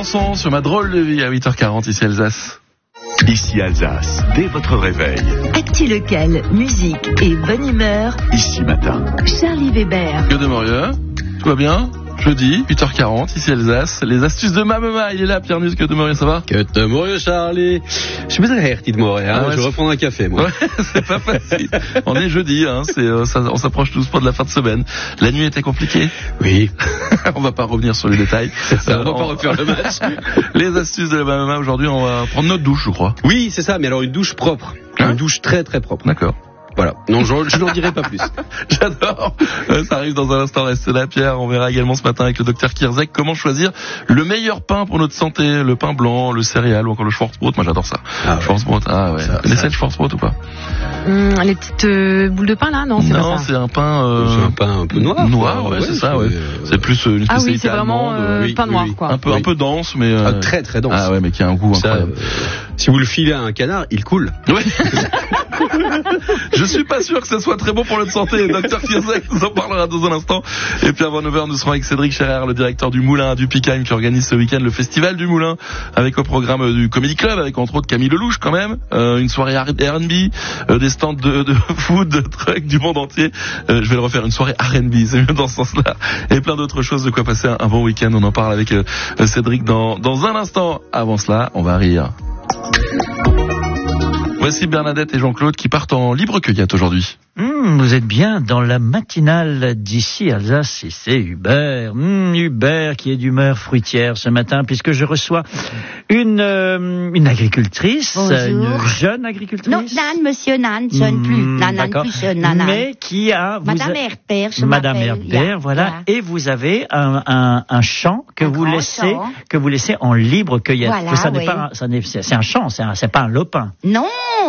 chanson sur ma drôle de vie à 8h40 ici Alsace. Ici Alsace, dès votre réveil. Actu local, musique et bonne humeur. Ici Matin. Charlie Weber. Que de Morieux, tout va bien? Jeudi, 8h40, ici Alsace. Les astuces de Mamema, il est là, Pierre Nuss, que de Morieux, ça va? Que de Morieux, Charlie. Je suis bien herti de Morieux, hein. Je vais reprendre un café, moi. Ouais, c'est pas facile. On est jeudi, hein, on s'approche tous pas de la fin de semaine. La nuit était compliquée? Oui. On va pas revenir sur les détails. On va pas refaire le match. Les astuces de la Mamema, aujourd'hui, on va prendre notre douche, je crois. Oui, c'est ça, mais alors une douche propre. Une douche très très propre. D'accord. Voilà. Non, je n'en dirai pas plus. J'adore. Ça arrive dans un instant. Restez là, Pierre. On verra également ce matin avec le docteur Kirzek comment choisir le meilleur pain pour notre santé. Le pain blanc, le céréal ou encore le Schwarzbrot. Moi, j'adore ça. Schwarzbrot. Ah ouais. Vous connaissez le Schwarzbrot ou pas? Les petites boules de pain là? Non, c'est pas ça. Non, c'est un pain. C'est un pain un peu noir. Noir, ouais, c'est ça. Ouais. C'est plus une spécialité allemande. Ah oui, c'est vraiment pain noir, quoi. Un peu dense, mais très très dense. Ah ouais, mais qui a un goût incroyable. Si vous le filez à un canard, il coule. Ouais. Je suis pas sûr que ce soit très bon pour notre santé. Docteur Kirzek nous en parlera dans un instant. Et puis avant 9h, nous serons avec Cédric Scherer, le directeur du Moulin du Pickheim, qui organise ce week-end le festival du Moulin, avec au programme du Comedy Club, avec entre autres Camille Lelouch quand même, une soirée R&B, des stands de food, de trucs du monde entier. Je vais le refaire, une soirée R&B, c'est mieux dans ce sens-là. Et plein d'autres choses, de quoi passer un bon week-end. On en parle avec Cédric dans un instant. Avant cela, on va rire. Voici Bernadette et Jean-Claude qui partent en libre cueillette aujourd'hui. Vous êtes bien dans la matinale d'ici Alsace et c'est Hubert. Hubert qui est d'humeur fruitière ce matin puisque je reçois une agricultrice. Bonjour. Une jeune agricultrice. Non, Nan, monsieur Nan, jeune plus. Nan, plus jeune, Nan. Mais qui a... Madame Herbert, je Madame m'appelle. Herbert, voilà. Yeah. Et vous avez un champ que vous laissez en libre cueillette. Voilà, Ça n'est oui. pas, c'est un champ, c'est pas un lopin. Non,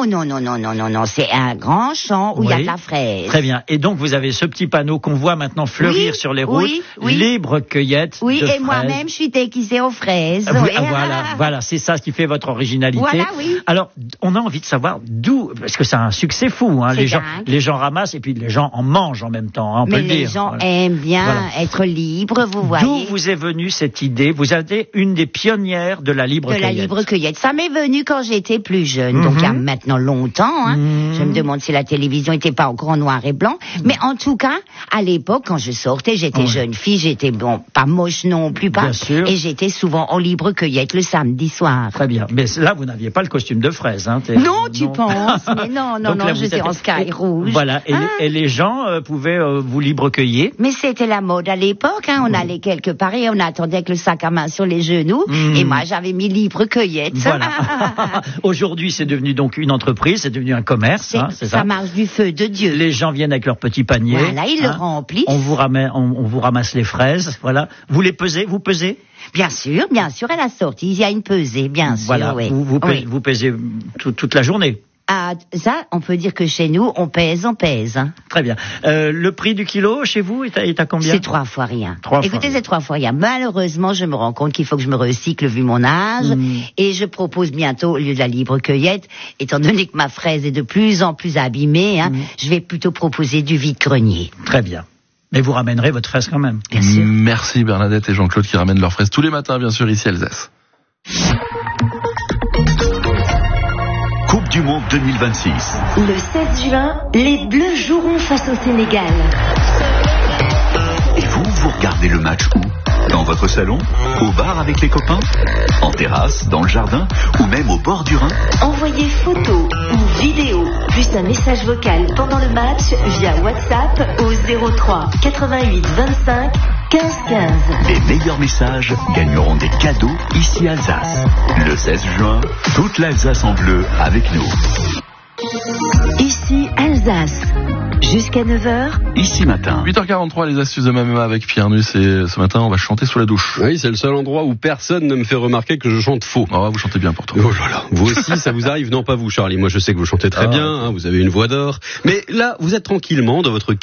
c'est un grand champ où il y a Oui. de la fraise. Très bien. Et donc, vous avez ce petit panneau qu'on voit maintenant fleurir sur les routes. oui. Libre cueillette Oui, de et fraises. moi-même, je suis déguisée aux fraises. Oui, Oui. voilà, c'est ça qui fait votre originalité. Voilà, oui. Alors, on a envie de savoir d'où, parce que c'est un succès fou, hein. C'est Les gens ramassent et puis les gens en mangent en même temps, hein, on peut Mais le les dire. gens Voilà. aiment bien Voilà. être libres, vous voyez. D'où vous est venue cette idée? Vous êtes une des pionnières de la libre De cueillette. la libre cueillette. Ça m'est venu quand j'étais plus jeune, donc il y a maintenant longtemps. Hein. Je me demande si la télévision n'était pas encore en noir et blanc. Mais en tout cas, à l'époque, quand je sortais, j'étais jeune fille, j'étais pas moche non plus, pas. Bien sûr. Et j'étais souvent en libre cueillette le samedi soir. Très bien. Mais là, vous n'aviez pas le costume de fraise, hein. Non, tu penses? Mais non, Donc là, vous j'étais êtes- en sky rouge. Voilà. Et les gens pouvaient vous libre cueillir. Mais c'était la mode à l'époque, hein. On allait quelque part et on attendait avec le sac à main sur les genoux. Et moi, j'avais mis libre cueillette. Voilà. Aujourd'hui, c'est devenu donc une entreprise, c'est devenu un commerce, hein, c'est ça. Ça marche du feu de Dieu. Les gens viennent avec leur petit panier. Voilà, ils le remplissent. On vous ramasse les fraises, voilà. Vous les pesez, vous pesez. Bien sûr, à la sortie, il y a une pesée, bien sûr. Voilà. Oui. Vous pesez toute la journée. Ah, ça, on peut dire que chez nous, on pèse. Hein. Très bien. Le prix du kilo chez vous est à combien? C'est 3 fois rien. 3 fois Écoutez, rien. c'est 3 fois rien. Malheureusement, je me rends compte qu'il faut que je me recycle vu mon âge. Et je propose bientôt, au lieu de la libre cueillette, étant donné que ma fraise est de plus en plus abîmée, hein, je vais plutôt proposer du vide-grenier. Très bien. Mais vous ramènerez votre fraise quand même. Bien sûr. Merci Bernadette et Jean-Claude qui ramènent leurs fraises tous les matins, bien sûr, ici à Alsace. Coupe du Monde 2026. Le 16 juin, les Bleus joueront face au Sénégal. Et vous regardez le match où? Dans votre salon? Au bar avec les copains? En terrasse? Dans le jardin? Ou même au bord du Rhin? Envoyez photos ou vidéos, plus un message vocal pendant le match via WhatsApp au 03 88 25 15 15. Les meilleurs messages gagneront des cadeaux ici à Alsace. Le 16 juin, toute l'Alsace en bleu avec nous. Ici Alsace. Jusqu'à 9h, Ici Matin. 8h43, les astuces de Mamema avec Pierre Nuss et ce matin, on va chanter sous la douche. Oui, c'est le seul endroit où personne ne me fait remarquer que je chante faux. Oh, vous chantez bien pour toi. Oh là là, vous aussi, ça vous arrive? Non, pas vous, Charlie. Moi, je sais que vous chantez très bien, hein, vous avez une voix d'or. Mais là, vous êtes tranquillement dans votre